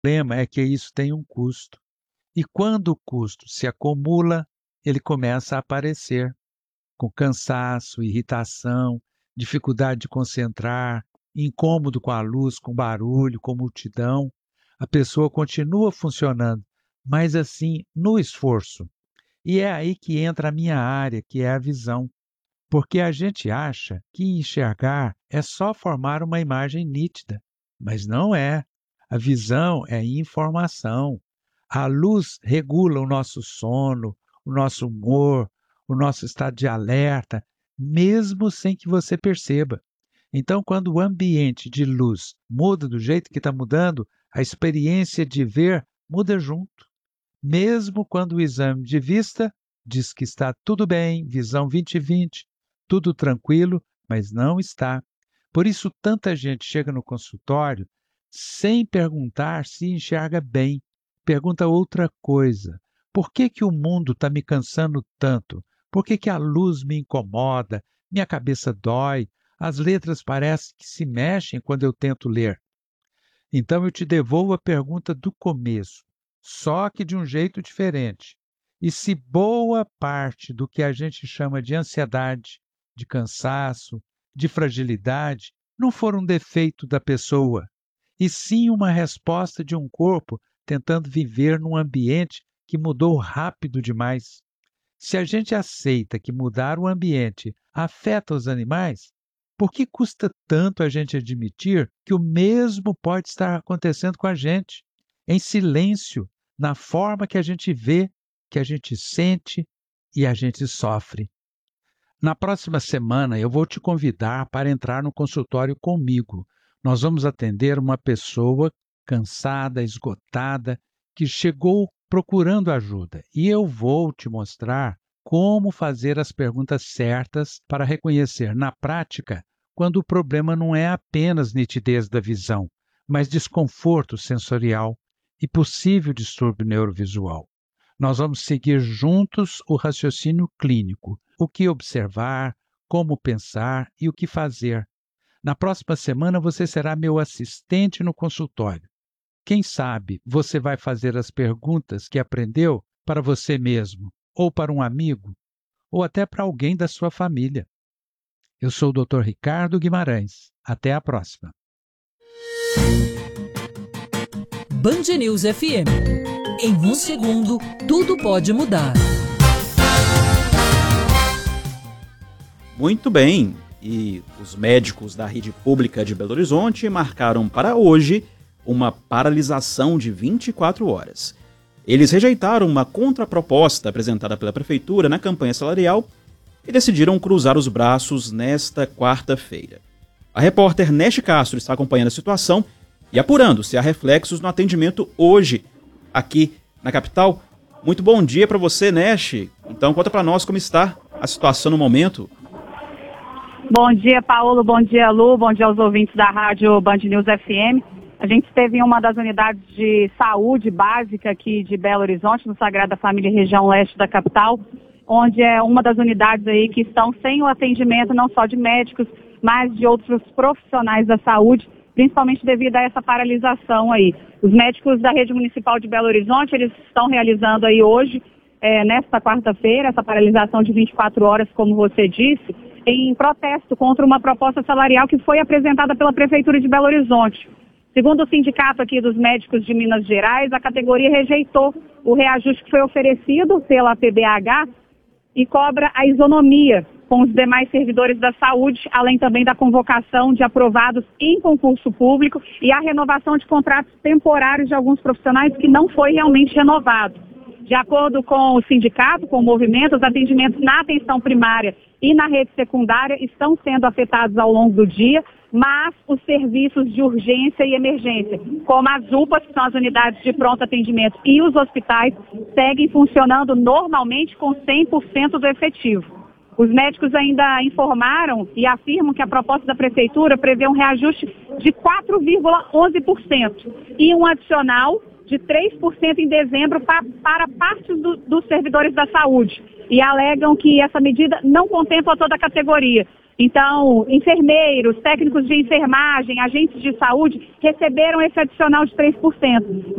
problema é que isso tem um custo. E quando o custo se acumula, ele começa a aparecer com cansaço, irritação, dificuldade de concentrar, incômodo com a luz, com barulho, com multidão. A pessoa continua funcionando, mas assim, no esforço. E é aí que entra a minha área, que é a visão. Porque a gente acha que enxergar é só formar uma imagem nítida, mas não é. A visão é informação. A luz regula o nosso sono, o nosso humor, o nosso estado de alerta, mesmo sem que você perceba. Então, quando o ambiente de luz muda do jeito que está mudando, a experiência de ver muda junto. Mesmo quando o exame de vista diz que está tudo bem, visão 20/20, tudo tranquilo, mas não está. Por isso, tanta gente chega no consultório sem perguntar se enxerga bem. Pergunta outra coisa. Por que que o mundo está me cansando tanto? Por que que a luz me incomoda? Minha cabeça dói? As letras parecem que se mexem quando eu tento ler. Então eu te devolvo a pergunta do começo, só que de um jeito diferente. E se boa parte do que a gente chama de ansiedade, de cansaço, de fragilidade, não for um defeito da pessoa, e sim uma resposta de um corpo tentando viver num ambiente que mudou rápido demais? Se a gente aceita que mudar o ambiente afeta os animais, por que custa tanto a gente admitir que o mesmo pode estar acontecendo com a gente, em silêncio, na forma que a gente vê, que a gente sente e a gente sofre? Na próxima semana, eu vou te convidar para entrar no consultório comigo. Nós vamos atender uma pessoa cansada, esgotada, que chegou procurando ajuda. E eu vou te mostrar como fazer as perguntas certas para reconhecer na prática quando o problema não é apenas nitidez da visão, mas desconforto sensorial e possível distúrbio neurovisual. Nós vamos seguir juntos o raciocínio clínico, o que observar, como pensar e o que fazer. Na próxima semana você será meu assistente no consultório. Quem sabe você vai fazer as perguntas que aprendeu para você mesmo, ou para um amigo, ou até para alguém da sua família. Eu sou o Dr. Ricardo Guimarães. Até a próxima. Band News FM. Em um segundo, tudo pode mudar. Muito bem. E os médicos da rede pública de Belo Horizonte marcaram para hoje uma paralisação de 24 horas. Eles rejeitaram uma contraproposta apresentada pela Prefeitura na campanha salarial e decidiram cruzar os braços nesta quarta-feira. A repórter Neste Castro está acompanhando a situação e apurando se há reflexos no atendimento hoje, aqui na capital. Muito bom dia para você, Neste. Então conta para nós como está a situação no momento. Bom dia, Paulo. Bom dia, Lu. Bom dia aos ouvintes da rádio Band News FM. A gente esteve em uma das unidades de saúde básica aqui de Belo Horizonte, no Sagrada Família, região leste da capital, onde é uma das unidades aí que estão sem o atendimento não só de médicos, mas de outros profissionais da saúde, principalmente devido a essa paralisação aí. Os médicos da rede municipal de Belo Horizonte, eles estão realizando aí hoje, nesta quarta-feira, essa paralisação de 24 horas, como você disse, em protesto contra uma proposta salarial que foi apresentada pela Prefeitura de Belo Horizonte. Segundo o sindicato aqui dos médicos de Minas Gerais, a categoria rejeitou o reajuste que foi oferecido pela PBH e cobra a isonomia com os demais servidores da saúde, além também da convocação de aprovados em concurso público e a renovação de contratos temporários de alguns profissionais que não foi realmente renovado. De acordo com o sindicato, com o movimento, os atendimentos na atenção primária e na rede secundária estão sendo afetados ao longo do dia, mas os serviços de urgência e emergência, como as UPAs, que são as unidades de pronto atendimento, e os hospitais, seguem funcionando normalmente com 100% do efetivo. Os médicos ainda informaram e afirmam que a proposta da Prefeitura prevê um reajuste de 4,11% e um adicional de 3% em dezembro para parte dos servidores da saúde. E alegam que essa medida não contempla toda a categoria, Então, enfermeiros, técnicos de enfermagem, agentes de saúde receberam esse adicional de 3%.